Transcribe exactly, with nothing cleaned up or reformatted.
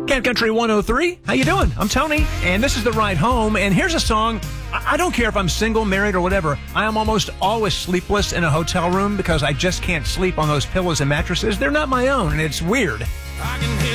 Cat Country one oh three. How you doing? I'm Tony, and this is The Ride Home. And here's a song. I I don't care if I'm single, married, or whatever. I am almost always sleepless in a hotel room because I just can't sleep on those pillows and mattresses. They're not my own, and it's weird. I can hear